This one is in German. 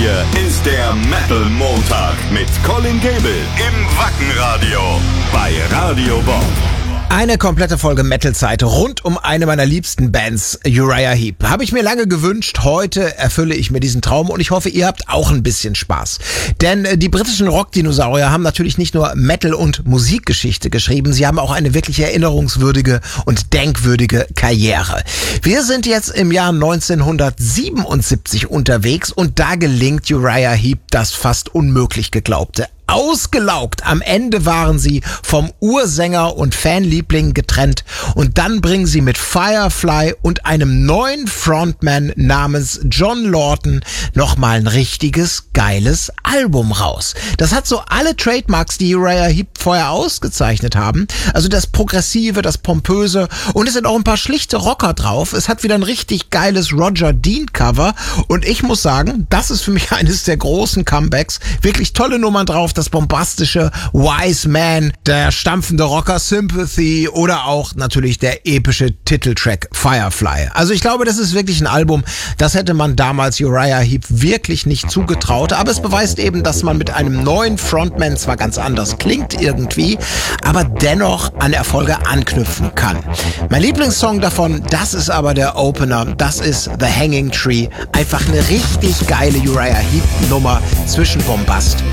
Hier ist der Metal Montag mit Colin Gable im Wackenradio bei Radio Bob. Eine komplette Folge Metal-Zeit rund um eine meiner liebsten Bands, Uriah Heep. Habe ich mir lange gewünscht, heute erfülle ich mir diesen Traum und ich hoffe, ihr habt auch ein bisschen Spaß. Denn die britischen Rockdinosaurier haben natürlich nicht nur Metal- und Musikgeschichte geschrieben, sie haben auch eine wirklich erinnerungswürdige und denkwürdige Karriere. Wir sind jetzt im Jahr 1977 unterwegs und da gelingt Uriah Heep das fast unmöglich geglaubte. Ausgelaugt. Am Ende waren sie vom Ursänger und Fanliebling getrennt und dann bringen sie mit Firefly und einem neuen Frontman namens John Lawton nochmal ein richtiges, geiles Album raus. Das hat so alle Trademarks, die Uriah Heep vorher ausgezeichnet haben. Also das Progressive, das Pompöse und es sind auch ein paar schlichte Rocker drauf. Es hat wieder ein richtig geiles Roger Dean Cover und ich muss sagen, das ist für mich eines der großen Comebacks. Wirklich tolle Nummern drauf. Das bombastische Wise Man, der stampfende Rocker Sympathy oder auch natürlich der epische Titeltrack Firefly. Also ich glaube, das ist wirklich ein Album, das hätte man damals Uriah Heep wirklich nicht zugetraut, aber es beweist eben, dass man mit einem neuen Frontman zwar ganz anders klingt irgendwie, aber dennoch an Erfolge anknüpfen kann. Mein Lieblingssong davon, das ist aber der Opener, das ist The Hanging Tree. Einfach eine richtig geile Uriah Heep Nummer zwischen Bombast